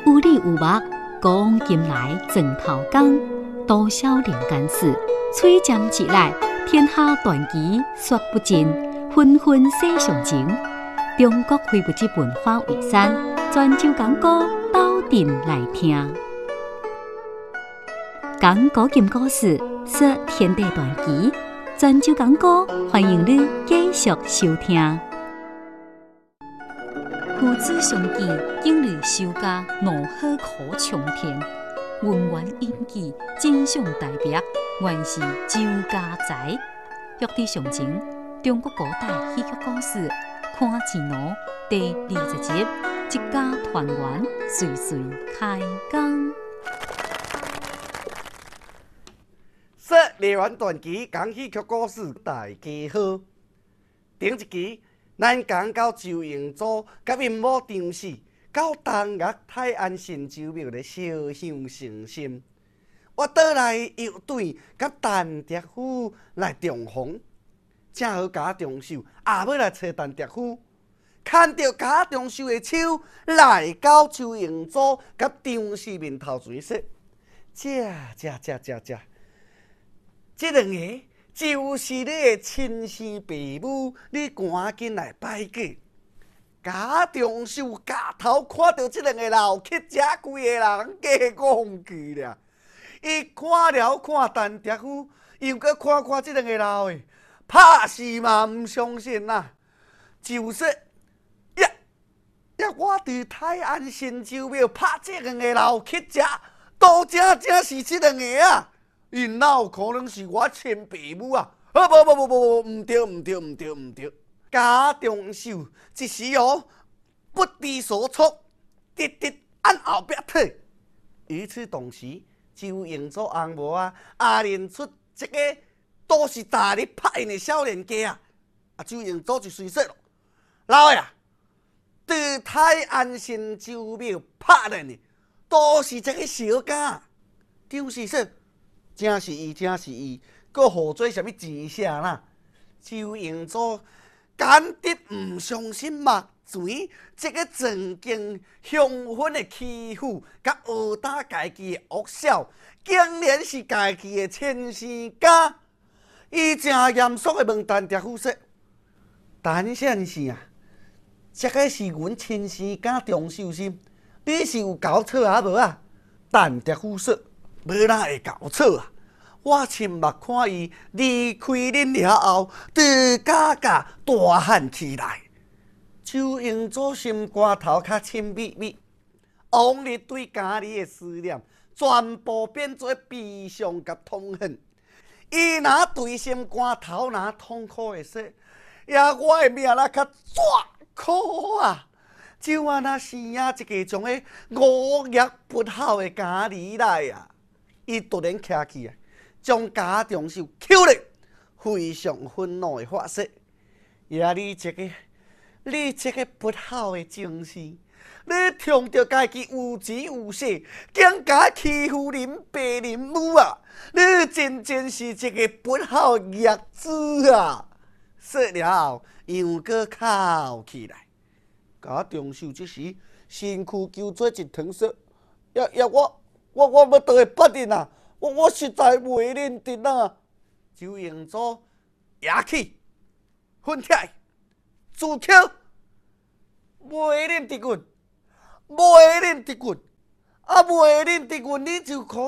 有理有目，古今来枕头讲，多少人间事，吹针一来，天下传奇说不尽，纷纷写上情。中国非物质文化遗产，泉州讲古斗阵来听。讲古今故事，说天地传奇。泉州讲古，欢迎你继续收听。父子相继，今日收家，怒火苦冲天。文玩印记，真相大白，原是周家财。玉帝上情，中国古代戏剧故事，看字奴第20集，一家团圆，岁岁开工。 说历完传奇，讲戏剧故事，大家好。顶一期，咱讲到周英祖甲因某张氏到东岳泰安神州庙咧烧香诚心，我倒来又对甲陈德虎来重逢，正好贾中秀也要来找陈德虎，看到贾中秀的手来到周英祖甲张氏面头前说：“这。这两个就是你的亲生爸母，你赶紧来拜见。”贾中秀抬头看到这两个老乞食规个人，加讲句了。伊看了看陈德虎，又搁看看这两个老的，拍死嘛唔相信啦。就说呀，我伫泰安神州庙拍这两个老乞食，都正是这两个啊！因哪有可能是我亲爸母啊？不，唔对！贾中秀一时不知所措，直按后壁退。与此同时，周英祖翁某也认出一个都是昨日拍因的少年家啊！周英祖就随说了：“老爷，伫泰安神州庙拍的都是这个小家。”张氏说：“正是伊，搁互做啥物钱啥啦？”周英祖简直唔相信目前这个曾经香粉的欺负，甲殴打家己的恶小，竟然是家己的亲生家。伊正严肃的问陈德虎说：“陈先生啊，这个是阮亲生家张秀心，你是有搞错啊无啊？”陈德虎说：“无哪会搞错啊！我亲目看伊离开恁了后，就大汉起来。”周英祖心肝头较深密密，往日对家己的思念，全部变做悲伤甲痛恨。伊若对心肝头痛苦的说：“呀，我的命较绝苦啊！就我那生养一个种个五业不好的家儿来啊！”伊突然徛起啊，将贾中秀扣咧，非常愤怒的发说：“呀，你这个不好的精神，你冲着家己有钱有势，竟敢欺负恁爸恁母啊！你真是一个不好的逆子啊！”说了后，又搁哭起来。贾中秀这时身躯揪做一团说：“我要倒去捌恁啊！我实在袂认得啊！”周英祖牙起，愤起，自扣，袂认得阮，袂认得阮，你就可。